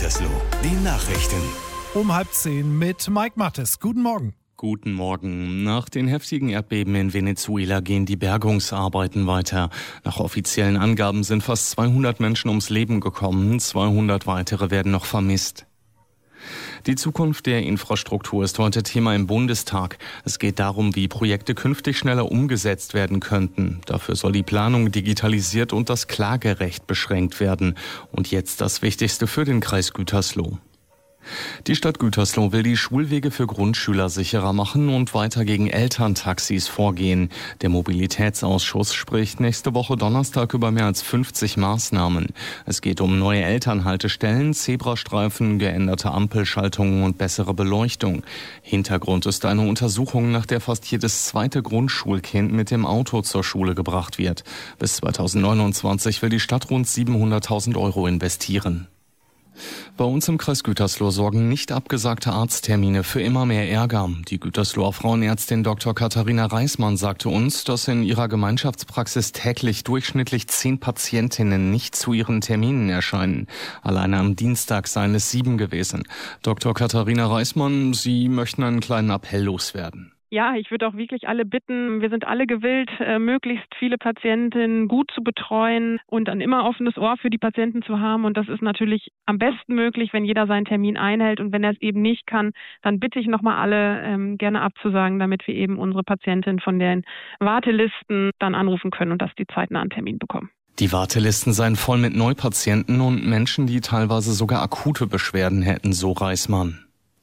Gütersloh, die Nachrichten. Um 9:30 mit Mike Mattes. Guten Morgen. Guten Morgen. Nach den heftigen Erdbeben in Venezuela gehen die Bergungsarbeiten weiter. Nach offiziellen Angaben sind fast 200 Menschen ums Leben gekommen. 200 weitere werden noch vermisst. Die Zukunft der Infrastruktur ist heute Thema im Bundestag. Es geht darum, wie Projekte künftig schneller umgesetzt werden könnten. Dafür soll die Planung digitalisiert und das Klagerecht beschränkt werden. Und jetzt das Wichtigste für den Kreis Gütersloh. Die Stadt Gütersloh will die Schulwege für Grundschüler sicherer machen und weiter gegen Elterntaxis vorgehen. Der Mobilitätsausschuss spricht nächste Woche Donnerstag über mehr als 50 Maßnahmen. Es geht um neue Elternhaltestellen, Zebrastreifen, geänderte Ampelschaltungen und bessere Beleuchtung. Hintergrund ist eine Untersuchung, nach der fast jedes zweite Grundschulkind mit dem Auto zur Schule gebracht wird. Bis 2029 will die Stadt rund 700.000 Euro investieren. Bei uns im Kreis Gütersloh sorgen nicht abgesagte Arzttermine für immer mehr Ärger. Die Gütersloher Frauenärztin Dr. Katharina Reismann sagte uns, dass in ihrer Gemeinschaftspraxis täglich durchschnittlich 10 Patientinnen nicht zu ihren Terminen erscheinen. Alleine am Dienstag seien es 7 gewesen. Dr. Katharina Reismann, Sie möchten einen kleinen Appell loswerden. Ja, ich würde auch wirklich alle bitten, wir sind alle gewillt, möglichst viele Patientinnen gut zu betreuen und ein immer offenes Ohr für die Patienten zu haben. Und das ist natürlich am besten möglich, wenn jeder seinen Termin einhält. Und wenn er es eben nicht kann, dann bitte ich nochmal alle gerne abzusagen, damit wir eben unsere Patientinnen von den Wartelisten dann anrufen können und dass die zeitnah einen Termin bekommen. Die Wartelisten seien voll mit Neupatienten und Menschen, die teilweise sogar akute Beschwerden hätten, so Reismann.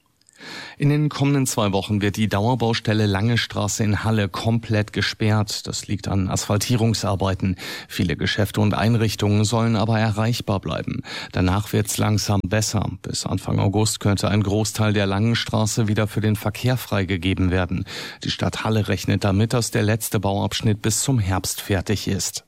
In den kommenden 2 Wochen wird die Dauerbaustelle Lange Straße in Halle komplett gesperrt. Das liegt an Asphaltierungsarbeiten. Viele Geschäfte und Einrichtungen sollen aber erreichbar bleiben. Danach wird's langsam besser. Bis Anfang August könnte ein Großteil der Langen Straße wieder für den Verkehr freigegeben werden. Die Stadt Halle rechnet damit, dass der letzte Bauabschnitt bis zum Herbst fertig ist.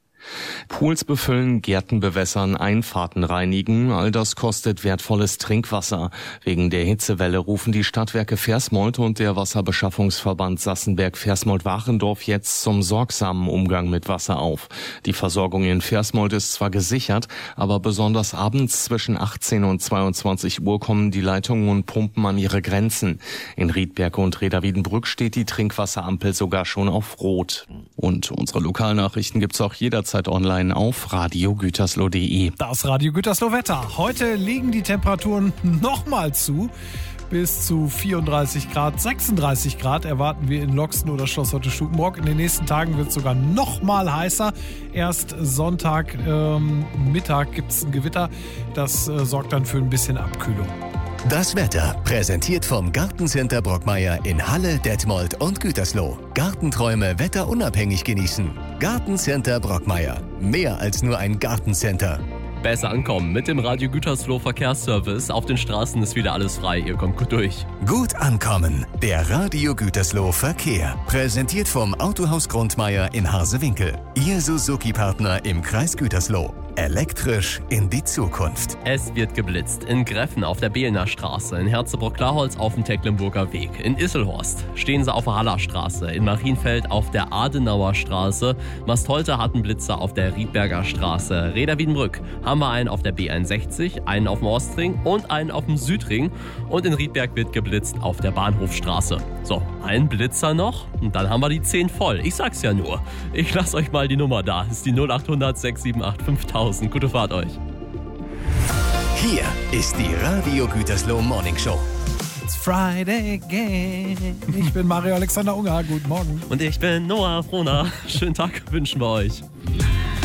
Pools befüllen, Gärten bewässern, Einfahrten reinigen, all das kostet wertvolles Trinkwasser. Wegen der Hitzewelle rufen die Stadtwerke Versmold und der Wasserbeschaffungsverband Sassenberg-Versmold-Wachendorf jetzt zum sorgsamen Umgang mit Wasser auf. Die Versorgung in Versmold ist zwar gesichert, aber besonders abends zwischen 18 und 22 Uhr kommen die Leitungen und Pumpen an ihre Grenzen. In Riedberg und Reda-Wiedenbrück steht die Trinkwasserampel sogar schon auf Rot. Und unsere Lokalnachrichten gibt's auch jederzeit online auf radiogütersloh.de. Das Radio Gütersloh Wetter. Heute liegen die Temperaturen nochmal zu. Bis zu 34 Grad, 36 Grad erwarten wir in Loxen oder Schloss Hotte-Stukenbrock. In den nächsten Tagen wird es sogar noch mal heißer. Erst Sonntag Mittag gibt es ein Gewitter. Das sorgt dann für ein bisschen Abkühlung. Das Wetter präsentiert vom Gartencenter Brockmeier in Halle, Detmold und Gütersloh. Gartenträume wetterunabhängig genießen. Gartencenter Brockmeier. Mehr als nur ein Gartencenter. Besser ankommen mit dem Radio Gütersloh Verkehrsservice. Auf den Straßen ist wieder alles frei. Ihr kommt gut durch. Gut ankommen. Der Radio Gütersloh Verkehr. Präsentiert vom Autohaus Grundmeier in Harsewinkel. Ihr Suzuki-Partner im Kreis Gütersloh. Elektrisch in die Zukunft. Es wird geblitzt. In Greffen auf der Behlner Straße, in Herzebrock-Klarholz auf dem Tecklenburger Weg. In Isselhorst stehen sie auf der Haller Straße. In Marienfeld auf der Adenauer Straße. Mastholte hat einen Blitzer auf der Riedberger Straße. Reda-Wiedenbrück haben wir einen auf der B61, einen auf dem Ostring und einen auf dem Südring. Und in Riedberg wird geblitzt auf der Bahnhofstraße. So, ein Blitzer noch und dann haben wir die 10 voll. Ich sag's ja nur. Ich lasse euch mal die Nummer da. Das ist die 0800 678 5000. Gute Fahrt euch. Hier ist die Radio Gütersloh Morning Show. It's Friday again. Ich bin Mario Alexander Unger. Guten Morgen. Und ich bin Noah Frohner. Schönen Tag wünschen wir euch.